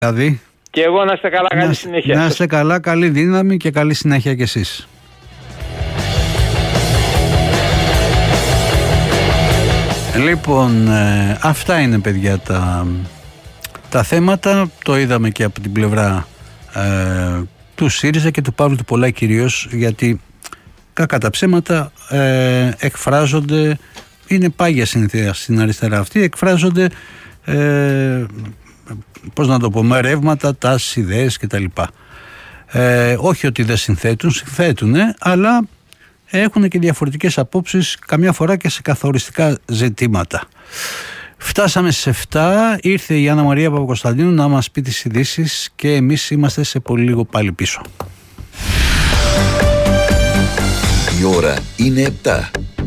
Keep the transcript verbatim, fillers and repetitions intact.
Δηλαδή. Και εγώ να είστε καλά, καλή να, συνέχεια. Να είστε καλά, καλή δύναμη και καλή συνέχεια κι εσείς. Λοιπόν, ε, αυτά είναι, παιδιά, τα, τα θέματα. Το είδαμε και από την πλευρά ε, του ΣΥΡΙΖΑ και του Παύλου του Πολάκη κυρίως, γιατί κακά τα ψέματα ε, εκφράζονται, είναι πάγια συνήθεια στην αριστερά αυτή, εκφράζονται ε, πώς να το πω, με ρεύματα, τάσεις, ιδέες κτλ. Ε, όχι ότι δεν συνθέτουν, συνθέτουν, αλλά έχουν και διαφορετικές απόψεις, καμιά φορά και σε καθοριστικά ζητήματα. Φτάσαμε στις εφτά, ήρθε η Άννα Μαρία Παπακοσταντίνου να μας πει τις ειδήσεις και εμείς είμαστε σε πολύ λίγο πάλι πίσω. Η ώρα είναι επτά.